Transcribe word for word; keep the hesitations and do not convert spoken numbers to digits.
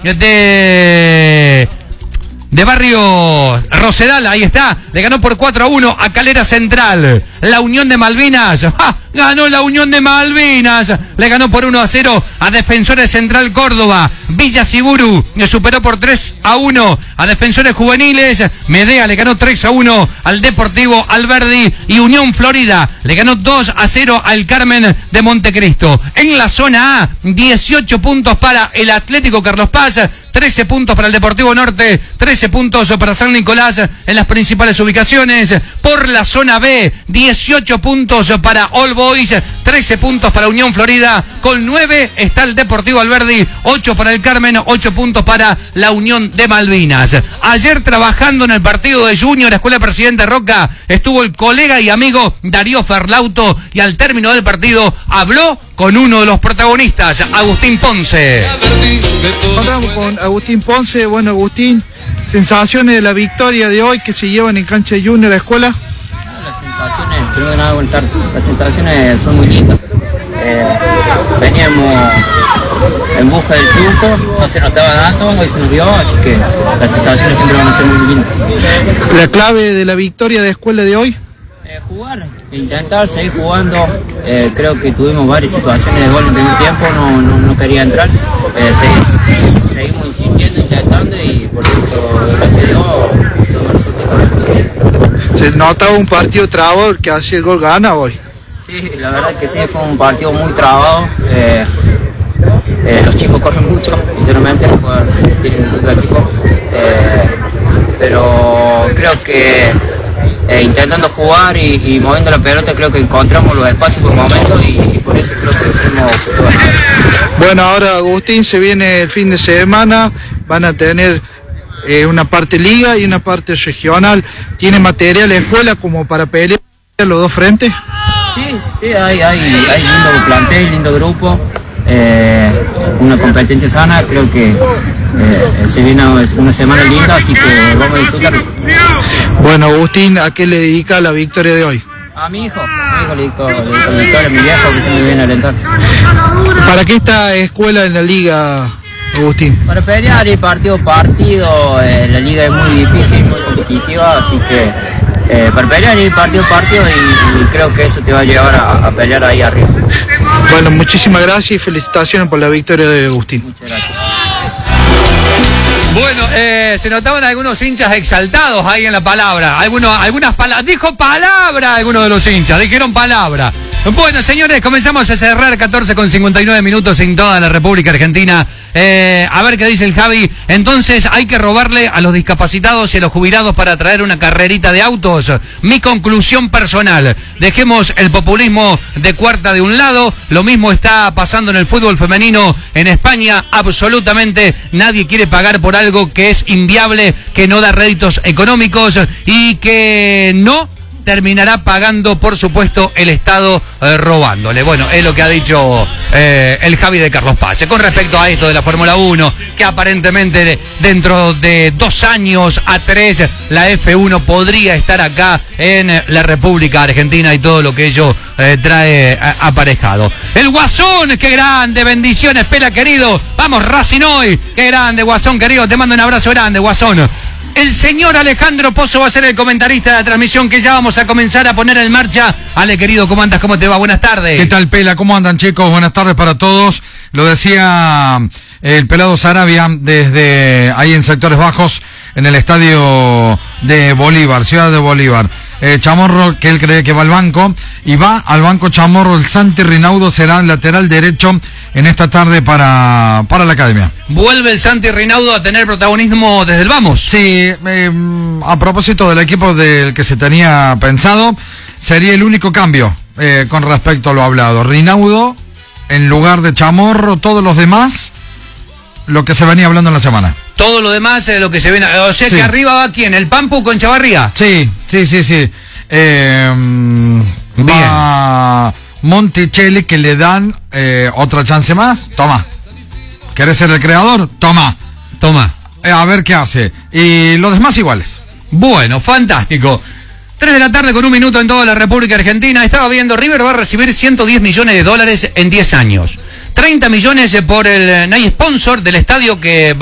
de... de Barrio Rosedal, ahí está, le ganó por cuatro a uno a Calera Central. La Unión de Malvinas, ¡ja! Ganó la Unión de Malvinas, le ganó por uno a cero a Defensores Central Córdoba. Villa Siburu le superó por tres a uno a Defensores Juveniles. Medea le ganó tres a uno al Deportivo Alberdi. Y Unión Florida le ganó dos a cero al Carmen de Montecristo. En la zona A, dieciocho puntos para el Atlético Carlos Paz, trece puntos para el Deportivo Norte, trece puntos para San Nicolás en las principales ubicaciones. Por la zona B, dieciocho puntos para All Boys, trece puntos para Unión Florida, con nueve está el Deportivo Alberdi, ocho para el Carmen, ocho puntos para la Unión de Malvinas. Ayer trabajando en el partido de Junior, la Escuela Presidente Roca, estuvo el colega y amigo Darío Ferlauto y al término del partido habló con uno de los protagonistas, Agustín Ponce. Hablamos con Agustín Ponce. Bueno, Agustín, sensaciones de la victoria de hoy que se llevan en cancha de Junior a la escuela. Las sensaciones, primero que nada, buenas tardes. Las sensaciones son muy lindas. Eh, veníamos en busca del triunfo, no se nos estaba dando, hoy se nos dio, así que las sensaciones siempre van a ser muy lindas. La clave de la victoria de escuela de hoy. Eh, jugar, intentar seguir jugando. Eh, creo que tuvimos varias situaciones de gol en el primer tiempo, no, no, no quería entrar. Eh, seguir, seguimos insistiendo, intentando y por cierto, gracias a Dios, todo resulta correcto. Se notaba un partido trabado, que hacía el gol gana hoy. Sí, la verdad que sí, fue un partido muy trabado. Eh, eh, los chicos corren mucho, sinceramente, tienen un buen equipo. Eh, pero creo que Eh, intentando jugar y, y moviendo la pelota, creo que encontramos los espacios por momentos y, y por eso creo que fuimos. Bueno, ahora Agustín, se viene el fin de semana, van a tener eh, una parte liga y una parte regional. ¿Tiene material de escuela como para pelear los dos frentes? Sí, sí, hay, hay, hay lindo plantel, lindo grupo, eh, una competencia sana, creo que eh, se viene una semana linda, así que vamos a disfrutarlo. Bueno, Agustín, ¿a qué le dedica la victoria de hoy? A mi hijo, a mi hijo le dedico, le dedico la victoria, a mi viejo que se me viene a alentar. ¿Para qué esta escuela en la liga, Agustín? Para pelear y partido a partido, eh, la liga es muy difícil, muy competitiva, así que eh, para pelear y partido a partido y, y creo que eso te va a llevar a, a pelear ahí arriba. Bueno, muchísimas gracias y felicitaciones por la victoria de Agustín. Muchas gracias. Bueno, eh, se notaban algunos hinchas exaltados ahí en la palabra. Algunos, algunas palabras. Dijo palabra algunos de los hinchas. Dijeron palabra. Bueno, señores, comenzamos a cerrar catorce con cincuenta y nueve minutos en toda la República Argentina. Eh, a ver qué dice el Javi. Entonces, hay que robarle a los discapacitados y a los jubilados para traer una carrerita de autos. Mi conclusión personal. Dejemos el populismo de cuarta de un lado. Lo mismo está pasando en el fútbol femenino en España. Absolutamente nadie quiere pagar por algo que es inviable, que no da réditos económicos y que no terminará pagando, por supuesto, el Estado eh, robándole. Bueno, es lo que ha dicho eh, el Javi de Carlos Paz. Con respecto a esto de la Fórmula uno, que aparentemente de, dentro de dos años a tres, la F uno podría estar acá en la República Argentina y todo lo que ello eh, trae eh, aparejado. El Guasón, qué grande, bendiciones, Pela querido. Vamos, Racing hoy, qué grande, Guasón querido, te mando un abrazo grande, Guasón. El señor Alejandro Pozo va a ser el comentarista de la transmisión que ya vamos a comenzar a poner en marcha. Ale, querido, ¿cómo andas? ¿Cómo te va? Buenas tardes. ¿Qué tal, Pela? ¿Cómo andan, chicos? Buenas tardes para todos. Lo decía el Pelado Sarabia desde ahí en sectores bajos, en el estadio de Bolívar, ciudad de Bolívar. Eh, Chamorro, que él cree que va al banco, y va al banco Chamorro. El Santi Rinaudo será el lateral derecho en esta tarde para, para la academia. ¿Vuelve el Santi Rinaudo a tener protagonismo desde el vamos? Sí, eh, a propósito del equipo del que se tenía pensado, sería el único cambio eh, con respecto a lo hablado. Rinaudo en lugar de Chamorro, todos los demás, lo que se venía hablando en la semana. Todo lo demás es lo que se viene. O sea, sí, que arriba va quién, el Pampu con Chavarría. Sí, sí, sí, sí. Eh, va Monticelli, que le dan eh, otra chance más. Toma. ¿Querés ser el creador? Toma. Toma. Eh, a ver qué hace. Y los demás iguales. Bueno, fantástico. tres de la tarde con un minuto en toda la República Argentina. Estaba viendo, River va a recibir ciento diez millones de dólares en diez años. treinta millones por el Nike Sponsor del estadio que va